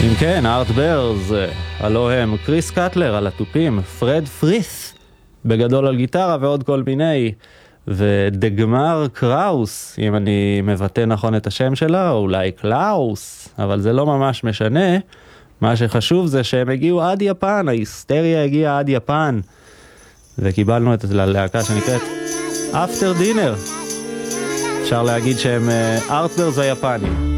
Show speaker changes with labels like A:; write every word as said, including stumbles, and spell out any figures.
A: אם כן, ארטברס, הלא הם קריס קטלר על התופים, פרד פריס בגדול על גיטרה ועוד כל מיני, ודגמר קראוס, אם אני מבטא נכון את השם שלה, או אולי קלאוס, אבל זה לא ממש משנה. מה שחשוב זה שהם הגיעו עד יפן, ההיסטריה הגיעה עד יפן, וקיבלנו את הלהקה שנקראת After Dinner. אפשר להגיד שהם ארטברס היפנים.